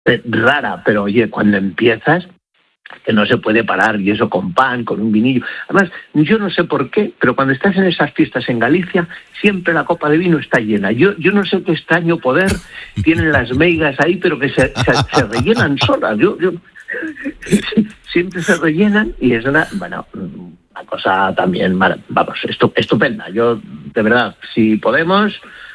rara, pero oye, cuando empiezas, que no se puede parar, y eso con pan, con un vinillo. Además, yo no sé por qué, pero cuando estás en esas fiestas en Galicia, siempre la copa de vino está llena. Yo no sé qué extraño poder tienen las meigas ahí, pero que se rellenan solas. Yo siempre se rellenan, y es una cosa también, vamos, estupenda. Yo, de verdad, si podemos,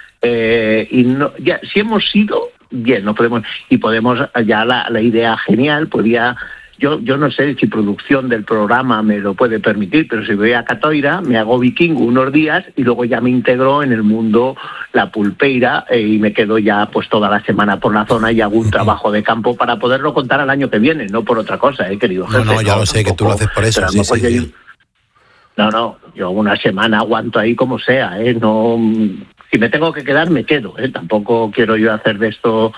y no, ya, si hemos ido, bien, no podemos, y podemos, ya la idea genial, podría... Yo no sé si producción del programa me lo puede permitir, pero si voy a Catoira, me hago vikingo unos días y luego ya me integro en el mundo la pulpeira, y me quedo ya pues toda la semana por la zona y hago un trabajo de campo para poderlo contar al año que viene, no por otra cosa, querido jefe. No, ya lo sé, que tú lo haces por eso. Sí. No, yo una semana aguanto ahí como sea, no, si me tengo que quedar, me quedo, tampoco quiero yo hacer de esto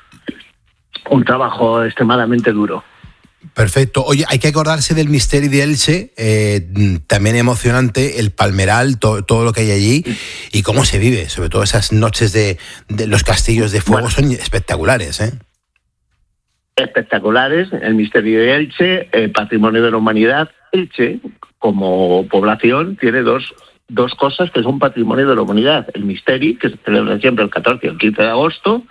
un trabajo extremadamente duro. Perfecto. Oye, hay que acordarse del Misteri de Elche, también emocionante, el Palmeral, todo lo que hay allí y cómo se vive, sobre todo esas noches de los castillos de fuego, son espectaculares, ¿eh? Espectaculares, el Misterio de Elche, Patrimonio de la Humanidad. Elche, como población, tiene dos cosas que son Patrimonio de la Humanidad. El Misteri, que se celebra siempre el 14 y el 15 de agosto,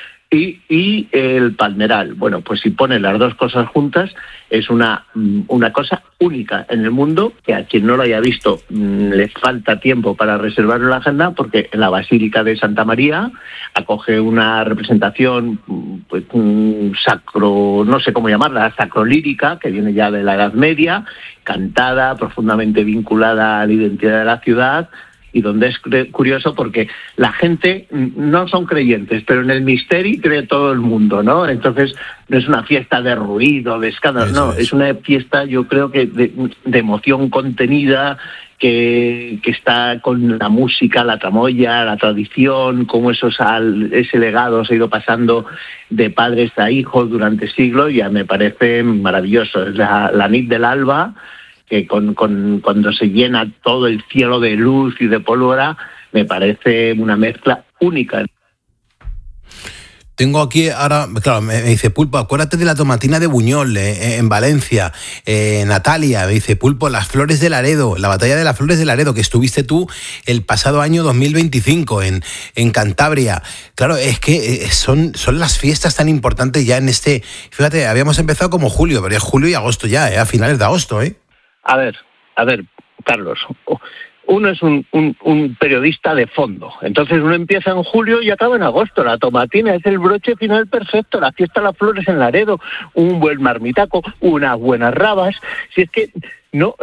y el Palmeral. Bueno, pues si ponen las dos cosas juntas, es una cosa única en el mundo, que a quien no lo haya visto le falta tiempo para reservarlo en la agenda, porque en la Basílica de Santa María acoge una representación pues, sacro, no sé cómo llamarla, sacrolírica, que viene ya de la Edad Media, cantada, profundamente vinculada a la identidad de la ciudad, y donde es curioso porque la gente no son creyentes, pero en el Misteri cree todo el mundo, ¿no? Entonces no es una fiesta de ruido, de escándalo, es una fiesta, yo creo que de emoción contenida, que está con la música, la tramoya, la tradición, cómo ese legado se ha ido pasando de padres a hijos durante siglos, y ya me parece maravilloso. Es la nit del alba, que cuando se llena todo el cielo de luz y de pólvora, me parece una mezcla única. Tengo aquí ahora, claro, me dice Pulpo, acuérdate de la tomatina de Buñol, en Valencia. Natalia me dice, Pulpo, las Flores de Laredo, la batalla de las Flores de Laredo, que estuviste tú el pasado año 2025 en Cantabria. Claro, es que son las fiestas tan importantes ya en este... Fíjate, habíamos empezado como julio, pero es julio y agosto ya, a finales de agosto, ¿eh? A ver, Carlos, uno es un periodista de fondo, entonces uno empieza en julio y acaba en agosto. La tomatina es el broche final perfecto, la fiesta de las flores en Laredo, un buen marmitaco, unas buenas rabas. Si es que no,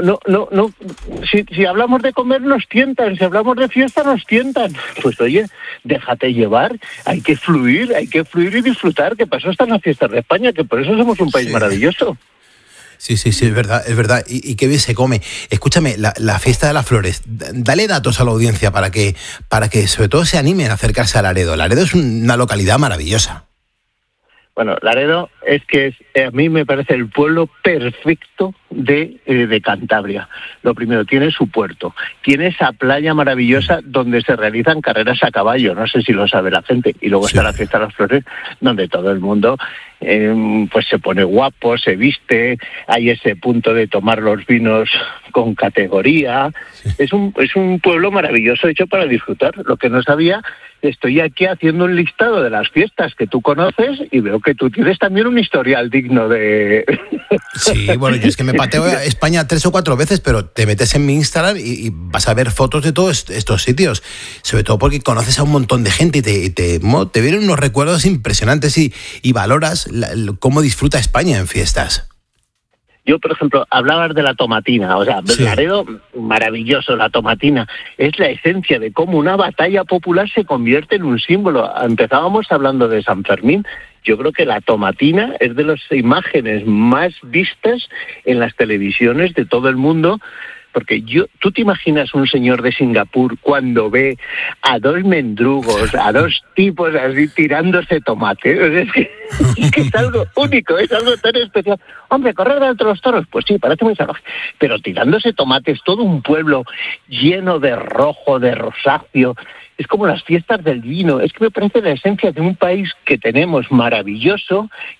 si hablamos de comer nos tientan, si hablamos de fiesta nos tientan. Pues oye, déjate llevar, hay que fluir y disfrutar, que para eso están las fiestas de España, que por eso somos un país maravilloso. Sí, es verdad. Y qué bien se come. Escúchame, la fiesta de las flores, dale datos a la audiencia para que sobre todo se animen a acercarse a Laredo. Laredo es una localidad maravillosa. Bueno, Laredo a mí me parece el pueblo perfecto de Cantabria. Lo primero, tiene su puerto, tiene esa playa maravillosa donde se realizan carreras a caballo, no sé si lo sabe la gente, y luego está la fiesta de las flores, donde todo el mundo pues se pone guapo, se viste, hay ese punto de tomar los vinos con categoría. Es un pueblo maravilloso, hecho para disfrutar. Lo que no sabía, estoy aquí haciendo un listado de las fiestas que tú conoces y veo que tú tienes también un historial digno de... Sí, bueno, yo es que me pateo a España 3 o 4 veces, pero te metes en mi Instagram y vas a ver fotos de todos estos sitios, sobre todo porque conoces a un montón de gente y te vienen unos recuerdos impresionantes y valoras cómo disfruta España en fiestas. Yo, por ejemplo, hablabas de la tomatina, o sea, Laredo, maravilloso, la tomatina. Es la esencia de cómo una batalla popular se convierte en un símbolo. Empezábamos hablando de San Fermín. Yo creo que la tomatina es de las imágenes más vistas en las televisiones de todo el mundo, Porque tú te imaginas un señor de Singapur cuando ve a dos mendrugos, a dos tipos así tirándose tomates. O sea, es que es algo único, es algo tan especial. Hombre, correr delante de los toros, pues sí, parece muy salvaje. Pero tirándose tomates, todo un pueblo lleno de rojo, de rosáceo. Es como las fiestas del vino. Es que me parece la esencia de un país que tenemos maravilloso